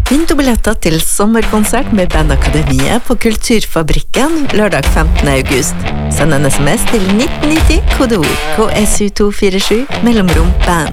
Vinn 2 billetter til sommerkonsert med Bandakademiet på Kulturfabrikken lørdag 15. august. Send en SMS til 1990, kodeord KSU247, mellomrom band.